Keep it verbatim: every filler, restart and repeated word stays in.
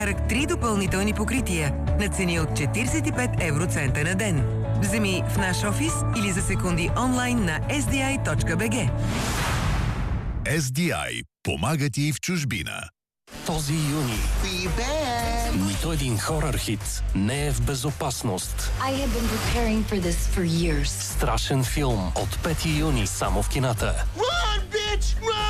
Три допълнителни покрития на цени от четиридесет и пет евроцента на ден. Вземи в наш офис или за секунди онлайн на ес ди ай точка би джи. ес ди ай помага ти и в чужбина. Този юни нито един хорър хит не е в безопасност. I have been preparing for this for years. Страшен филм от пети юни само в кината. Run, bitch! Run!